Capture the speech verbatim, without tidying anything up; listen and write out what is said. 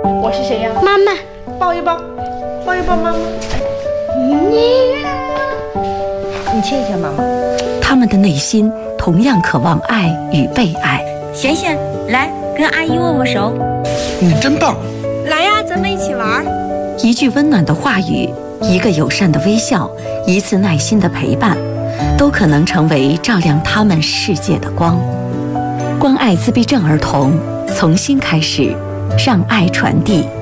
我是谁呀？ 妈妈， 抱一抱，抱一抱妈妈。 你， 你亲一下妈妈。 他们的内心同样渴望爱与被爱。 贤贤，来跟阿姨握握手。 你真棒！ 来呀，咱们一起玩。 一句温暖的话语，一个友善的微笑，一次耐心的陪伴，都可能成为照亮他们世界的光。关爱自闭症儿童，从心开始，让爱传递。